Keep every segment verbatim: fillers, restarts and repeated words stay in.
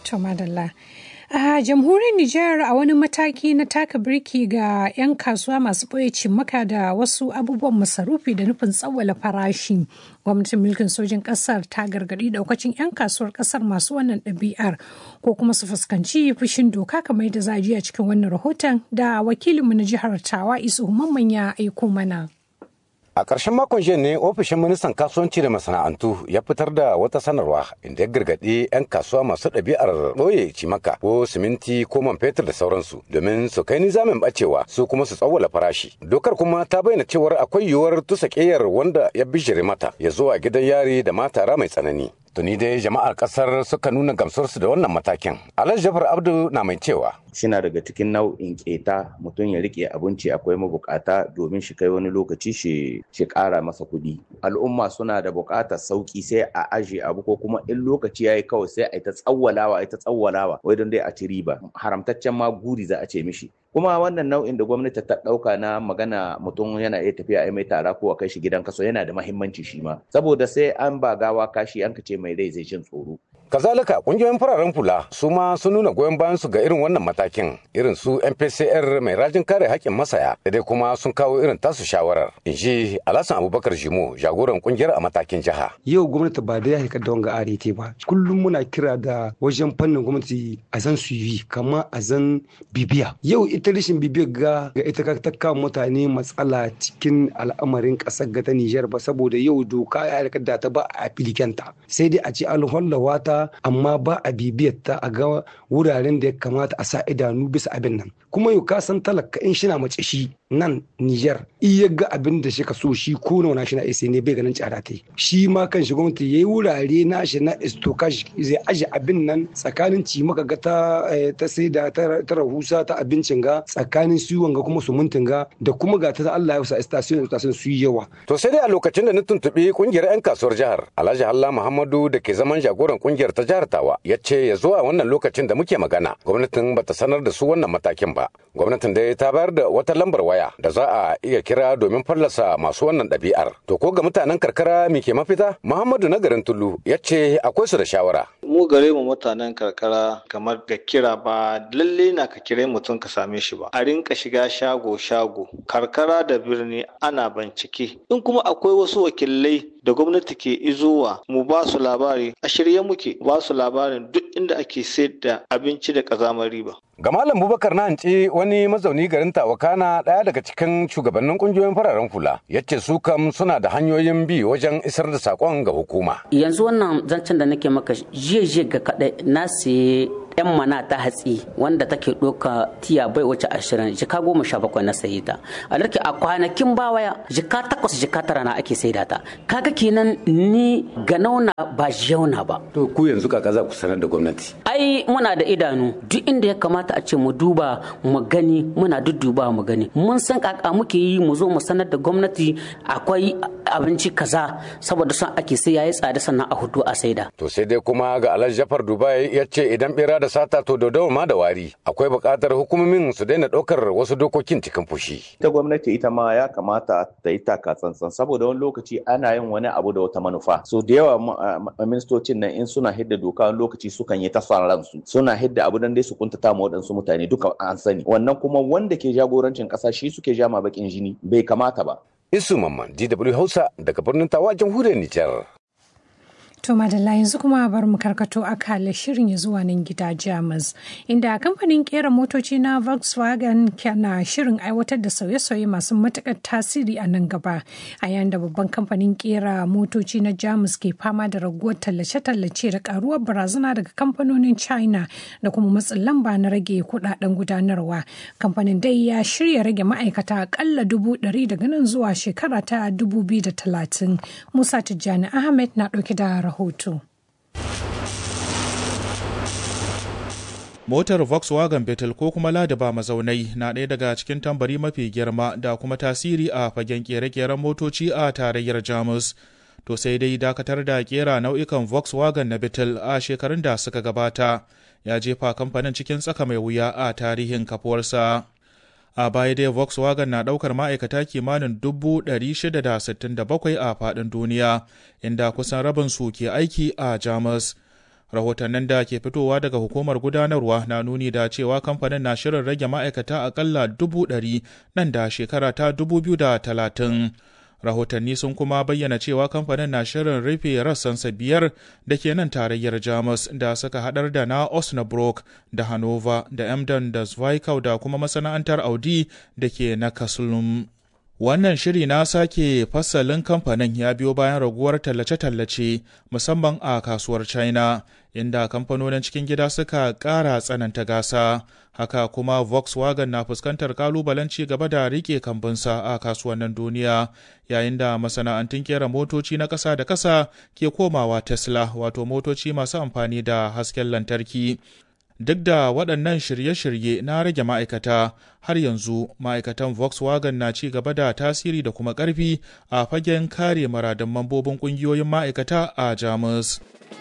To madalla. A jamhuriyar Nijar a wani mataki na taka birki ga 'yan kasuwa masu ɓoye cimaka da wasu abubuwan masarufi da nufin tsawwala farashi. Gwamnatin mulkin sojin ƙasar ta gargaɗi ɗaukacin 'yan kasuwar ƙasar masu wannan ɗabi'ar ko kuma su fuskanci fushin doka kamar da za a ji a cikin wannan rahoton da wakilinmu na jihar Tawa Isu Mamman ya aiko mana. A ƙarshen makon jiya ne ofishin ministan kasuwanci da masana'antu ya fitar da wata sanarwa inda ya gargaɗi 'yan kasuwa masu ɗabi'ar ɓoye cimaka ko siminti ko man fetur da sauransu domin su kai nizamin ɓacewa su kuma su tsawwala farashi. Dokar kuma ta bayyana cewar akwai yiwuwar tusa ƙeyar wanda ya bijire mata ya zo a gidan yari da matara mai tsanani. Tuni dai jama'ar kasar suka nuna gamsarsu da wannan matakin. Alhaji Jafar Abdu na mai cewa. Shina daga cikin nau'in keta mutum ya rike abinci akwai mabukata domin shi kai wani lokaci shi shi kara masa kuɗi. Al'umma suna da bukatar sauki sai a aje abu ko kuma in lokaci yayi kawai sai a ta tsawwalawa a ta tsawwalawa wai don dai a ci riba. Haramtaccen ma guri za a ce mishi. Kuma wannan nau'in da gwamnati ta ɗauka na magana mutum yana iya tafiya a mai tara ko a kai shi gidan kaso yana da mahimmanci shi ma. Saboda sai an ba gawa kashi an ka ce mai rai zai jin tsoro. Kazalika kungiyoyin fararen fula su ma sun nuna goyon bayan su ga irin wannan matakin irin su M P C R mai rajin kare haƙƙin masaya da dai kuma sun kawo irin tasu shawarar. In ji Alhassan Abubakar Jimo jagoran kungiyar a matakin jiha. Yau gwamnati ba da ya haikar da wanga arete ba. Kullum muna kira da wajen fannin gwamnati a zan su yi kama a zan bibiya. Yau ita rashin bibiyar ga ga ita ta kawo mutane matsala cikin al'amarin ƙasar ga ta Nijar ba saboda yau doka ya haikar da ta ba a filikanta. Sai dai a ce alhollawa ta amma ba a bibiyar ta a ga wuraren da ya kamata a sa idanu bisa abin nan kuma yau ka san talaka in shi na mace shi nan Niger iya ga abin da shi ka so shi ko nawa shi na isa ne bai ganin tsara ta shi ma kan shi gwamnati yayi wurare na shi na stockage zai aje abin nan tsakanin ci maka ga ta ta sai da ta rahusa ta abincin ga tsakanin su wanga kuma su muntin ga da kuma ga ta Allah ya sa station station su yi yawa. To sai dai a lokacin da na tuntubi kungiyar 'yan kasuwar jihar Alhaji Halla Muhammadu da ke zaman jagoran kungiyar ta jihar Tawa ya ce ya zo a wannan lokacin da muke magana gwamnatin bata sanar da su wannan matakin ba. Gwamnatin dai ta bayar da wata lambar waya da za a iya kira domin fallasa masu wannan ɗabi'ar. To ko ga mutanen karkara me ke mafita? Muhammadu na garin Tulu ya ce akwai su da shawara. Mu gare mu mutanen karkara kamar ga kira ba lalle na ka kire mutum ka same shi ba. A rinka shiga shago shago karkara da birni ana bincike. In kuma akwai wasu wakilai da gwamnati ke izowa mu ba su labari a shirye muke ba su labarin duk inda ake sayar da abinci da kazamar riba. Ga Malam Bubakar na hanci wani mazauni garin Tawakana ɗaya daga cikin shugabannin kungiyoyin fararen hula yace su kam suna da hanyoyin bi wajen isar da sakon ga hukuma. Yanzu wannan zancen da nake maka jiye ga kaɗai na siye yan mana ta hatsi wanda take ɗauka tiya bai wuce ashirin jika goma sha bakwai na sayi ta a larki a kwanakin bawaya jika takwas jika tara na ake saida ta kaga kenan ni ga nauna ba jauna ba. To ku yanzu kaka za ku sanar da gwamnati? Ai muna da idanu duk inda ya kamata a ce mu duba mu gani muna dudduba mu gani mun san kaka muke yi mu zo mu sanar da gwamnati akwai abinci kaza saboda son ake sai yayi tsada sannan a hudu a saida. To sai dai kuma ga Alhaji Jafar Dubai ya ce idan bera da sata to dodo ma da wari akwai buƙatar hukumomin su daina ɗaukar wasu dokokin cikin fushi. Ita gwamnati ita ma ya kamata ta yi taka tsantsan saboda wani lokaci ana yin wani abu da wata manufa. So da yawa ministocin nan in suna hidda doka wani lokaci sukan yi ta son ransu suna hidda abu dan dai su kuntata ma waɗansu mutane duka an sani wannan kuma wanda ke jagorancin ƙasa shi suke jama bakin jini bai kamata ba. Isu Mamman D W Hausa daga birnin Tawa jamhuriyar Nijar. To madalla yanzu kuma bar mu karkato akala shirin ya zuwa nan gida Jamus inda kamfanin kera motoci na Volkswagen na shirin aiwatar da sauye-sauye masu matukar tasiri a nan gaba a yayin da babban kamfanin kera motoci na Jamus ke fama da raguwar tallace-tallace da karuwar barazana daga kamfanonin China da kuma matsin lamba na rage kudaden gudanarwa. Kamfanin dai ya shirya rage ma'aikata akalla dubu ɗari daga nan zuwa shekara ta dubu biyu da talatin. Musa Tijjani Ahmed na ɗauke da rahoto. Motar Volkswagen Beetle ko kuma Ladaba mazaunai na ɗaya daga cikin tambari mafi girma da kuma tasiri a fagen kere-keren motoci a tarayyar Jamus. To sai dai dakatar da kera nau'ikan Volkswagen na Beetle a shekarun da suka gabata ya jefa kamfanin cikin tsaka mai wuya a tarihin kafuwarsa. A baya dai Volkswagen na ɗaukar ma'aikata kimanin dubu ɗari shida da sittin da bakwai a faɗin duniya, inda kusan rabin su ke aiki a Jamus. Rahotannin da ke fitowa daga hukumar gudanarwa na nuni da cewa kamfanin na shirin rage ma'aikata akalla dubu ɗari nan da shekara ta dubu biyu da talatin. Rahotanni sun kuma bayyana cewa kamfanin na shirin rufe rassansa biyar da ke nan tarayyar Jamus da suka haɗar da na Osnabrück da Hannover da Emden da Zwickau da kuma masana'antar Audi da ke na Kaslum. Wannan shiri na sake fasalin kamfanin ya biyo bayan raguwar tallace-tallace musamman a kasuwar China, inda kamfanonin cikin gida suka ƙara tsananta gasa. Haka kuma Volkswagen na fuskantar kalubalen ci gaba da rike kambunsa a kasuwannin duniya, yayin da masana'antun kera motoci na ƙasa da ƙasa ke komawa Tesla, wato motoci masu amfani da hasken lantarki. Duk da waɗannan shirye-shirye na rage ma'aikata, har yanzu ma'aikatan Volkswagen na ci gaba da tasiri da kuma ƙarfi a fagen kare muradun mambobin ƙungiyoyin ma'aikata a Jamus.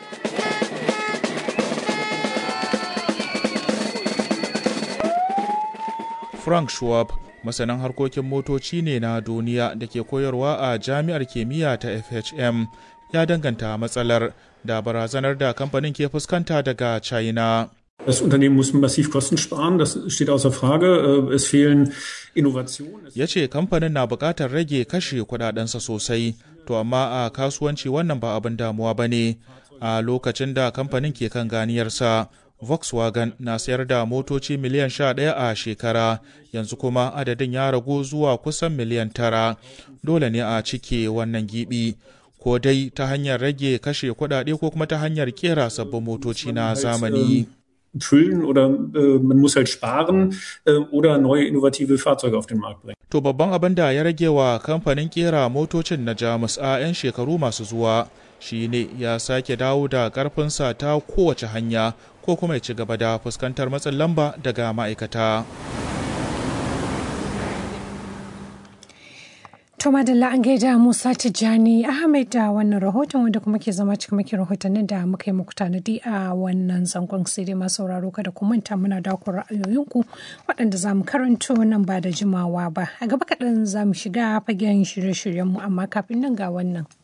Frank Schwab, masanin harkokin motoci ne na duniya da ke koyarwa a Jami'ar Kimiyya ta F H M, ya danganta matsalar da barazanar da kamfanin ke fuskanta daga China. Das Unternehmen muss massiv Kosten sparen, das steht außer Frage. Es fehlen Innovationen. Ya ce kamfanin na buƙatar rage kashe kuɗaɗensa sosai, to amma a kasuwanci wannan ba abin damuwa ba ne. A lokacin da kamfanin ke kan ganiyarsa, Volkswagen na sayar da motoci miliyan sha ɗaya a shekara, yanzu kuma adadin ya ragu zuwa kusan miliyan tara. Dole ne a cike wannan gibi, ko dai ta hanyar rage kashe kuɗaɗe ko kuma ta hanyar ƙera sabbin motoci na zamani. Füllen oder äh, man muss halt sparen äh, oder neue innovative Fahrzeuge auf den Markt bringen. To babban abin da ya rage wa kamfanin kera motocin na Jamus a 'yan shekaru masu zuwa shine ya sake dawo da karfinsa ta kowace hanya ko kuma ya ci gaba da fuskantar matsin lamba daga ma'aikata. To madalla an gaida Musa Tijjani Ahmed da wannan rahoton wanda kuma ke zama cikamakin rahotannin da muka yi muku tanadi a wannan zangon, sai dai masu sauraro kada ku manta muna dakon ra'ayoyinku waɗanda za mu karanto nan ba da jimawa ba. A gaba kaɗan za mu shiga fagen shirye-shiryenmu, amma kafin nan ga wannan.